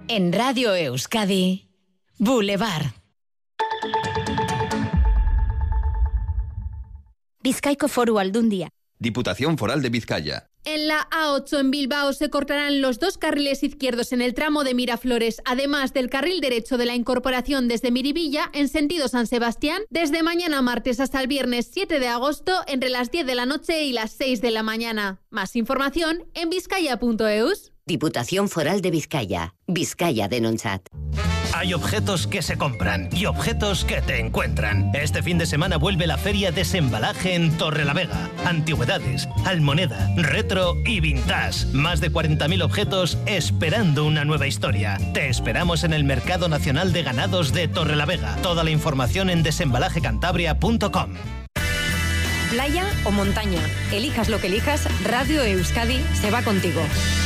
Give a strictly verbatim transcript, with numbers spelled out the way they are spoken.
En Radio Euskadi, Boulevard. Bizkaiko Foru Aldundia. Diputación Foral de Vizcaya. En la A ocho en Bilbao se cortarán los dos carriles izquierdos en el tramo de Miraflores, además del carril derecho de la incorporación desde Miribilla en sentido San Sebastián, desde mañana martes hasta el viernes siete de agosto entre las diez de la noche y las seis de la mañana. Más información en vizcaya punto eus. Diputación Foral de Vizcaya. Vizcaya Denontzat. Hay objetos que se compran y objetos que te encuentran. Este fin de semana vuelve la feria Desembalaje en Torrelavega. Antigüedades, almoneda, retro y vintage. Más de cuarenta mil objetos esperando una nueva historia. Te esperamos en el Mercado Nacional de Ganados de Torrelavega. Toda la información en desembalaje cantabria punto com. Playa o montaña, elijas lo que elijas, Radio Euskadi se va contigo.